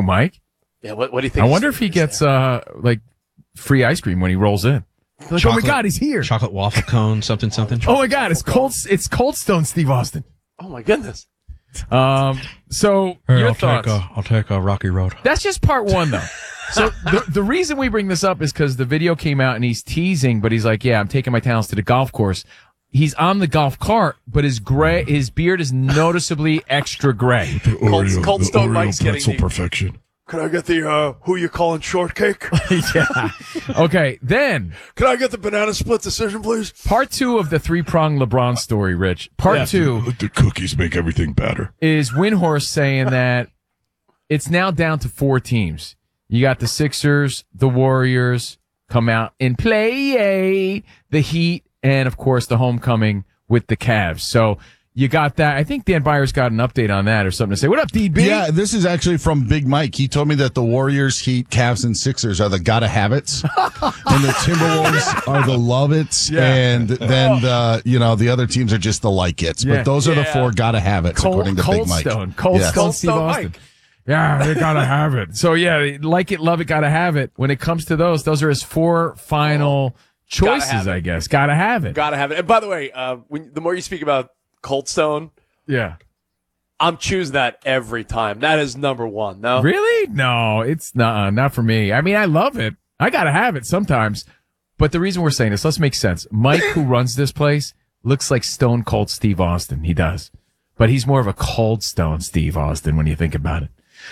Who, Mike? Yeah, what do you think? I wonder if he gets like free ice cream when he rolls in. Like, oh my God, he's here! Chocolate waffle cone, something. Oh my God, it's Cold. It's Cold Stone Steve Austin. Oh my goodness. So Hey, your thoughts? I'll take a Rocky Road. That's just part one, though. So the reason we bring this up is because the video came out and he's teasing, but he's like, "Yeah, I'm taking my talents to the golf course." He's on the golf cart, but his beard is noticeably extra gray. Cold Stone Mike's getting the perfection. Can I get the who you calling shortcake? Yeah. Okay, then Can I get the banana split decision, please? part two of the three-pronged LeBron story, Rich. Part two The cookies make everything better. is Windhorst saying that it's now down to 4 teams. You got the Sixers, the Warriors come out and play, the Heat, and of course the homecoming with the Cavs. So you got that. I think Dan Byers got an update on that or something to say. What up, DB? Yeah, this is actually from Big Mike. He told me that the Warriors, Heat, Cavs, and Sixers are the gotta have it's, and the Timberwolves are the love it's, and then the other teams are just the like it's. Yeah. But those are the 4 gotta have it's according to Big Mike. Cold Stone, Cold Steve Stone Austin. Mike. Yeah, they gotta have it. So yeah, like it, love it, gotta have it. When it comes to those are his 4 final choices, I guess. Gotta have it. Gotta have it. And by the way, the more you speak about Cold Stone, Yeah. I'm choosing that every time. That is number one. No, Really? No, it's not for me. I mean, I love it. I gotta have it sometimes. But the reason we're saying this, let's make sense. Mike, who runs this place, looks like Stone Cold Steve Austin. He does. But he's more of a Cold Stone Steve Austin when you think about it.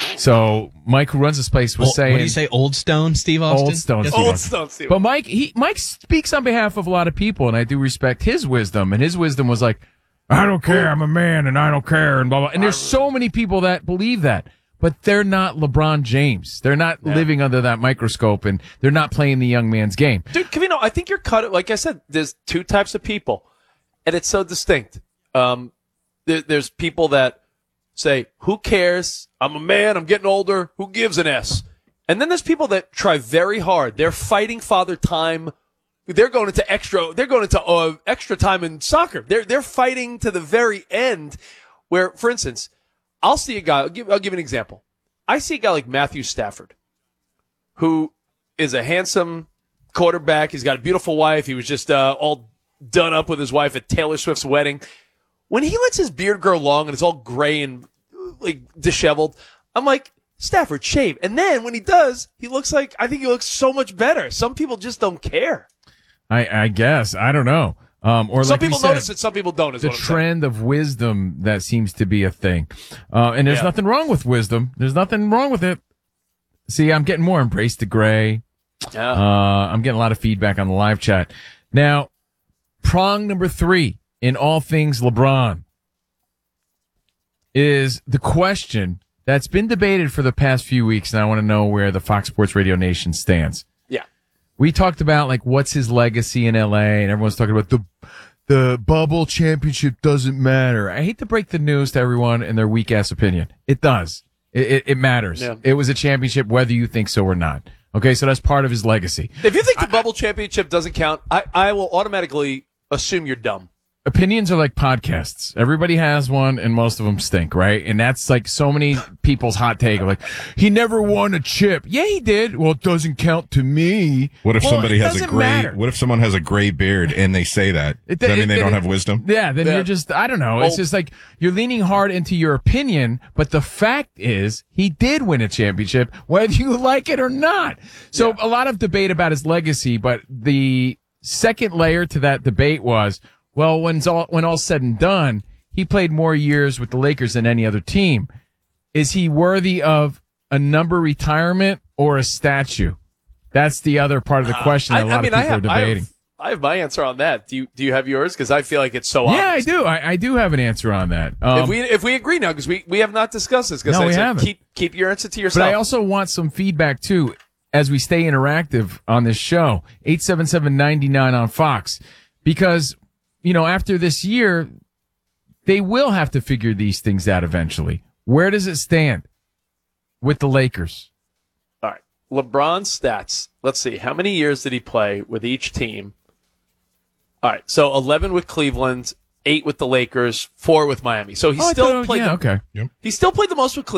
So Mike, who runs this place, was saying, What do you say, Old Stone Steve Austin? Old Stone Steve Old Austin. Stone Steve. But Mike speaks on behalf of a lot of people, and I do respect his wisdom. And his wisdom was like, I don't care, I'm a man, and I don't care, and blah, blah. And there's so many people that believe that. But they're not LeBron James. They're not living under that microscope, and they're not playing the young man's game. Dude, Covino, I think you're cut. Like I said, there's 2 types of people, and it's so distinct. There's people that say, who cares? I'm a man. I'm getting older. Who gives an S? And then there's people that try very hard. They're fighting father time. They're going into extra time in soccer. They're fighting to the very end where, for instance, I'll see a guy, I'll give an example. I see a guy like Matthew Stafford, who is a handsome quarterback. He's got a beautiful wife. He was just all done up with his wife at Taylor Swift's wedding. When he lets his beard grow long and it's all gray and like disheveled, I'm like, Stafford, shave. And then when he does, I think he looks so much better. Some people just don't care. I guess. I don't know. Or some like people you said, notice it, some people don't. Is the what I'm trend of wisdom that seems to be a thing. And there's nothing wrong with wisdom. There's nothing wrong with it. See, I'm getting more embrace the gray. Yeah. I'm getting a lot of feedback on the live chat. Now, prong number 3 in all things LeBron is the question that's been debated for the past few weeks, and I want to know where the Fox Sports Radio Nation stands. Yeah. We talked about, like, what's his legacy in L.A., and everyone's talking about the bubble championship doesn't matter. I hate to break the news to everyone in their weak-ass opinion. It does. It matters. Yeah. It was a championship whether you think so or not. Okay, so that's part of his legacy. If you think the bubble championship doesn't count, I will automatically assume you're dumb. Opinions are like podcasts. Everybody has one, and most of them stink, right? And that's like so many people's hot take. Like, he never won a chip. Yeah, he did. Well, it doesn't count to me. What if Well, somebody it has a doesn't gray? matter. What if someone has a gray beard and they say that? Does that mean they don't have wisdom? Yeah, then Yeah. you're just, I don't know. It's just like you're leaning hard into your opinion, but the fact is he did win a championship, whether you like it or not. So a lot of debate about his legacy, but the second layer to that debate was, well, when all's said and done, he played more years with the Lakers than any other team. Is he worthy of a number retirement or a statue? That's the other part of the question that a lot of people are debating. I have my answer on that. Do you have yours? Because I feel like it's so Yeah, obvious. I do. I do have an answer on that. If we agree now, because we have not discussed this, because No, I we said haven't. keep your answer to yourself. But I also want some feedback, too, as we stay interactive on this show. 877-99 on Fox. Because, you know, after this year, they will have to figure these things out eventually. Where does it stand with the Lakers? All right. LeBron's stats. Let's see. How many years did he play with each team? All right. So 11 with Cleveland, 8 with the Lakers, 4 with Miami. So he still played. Yeah, okay. He still played the most with Cleveland.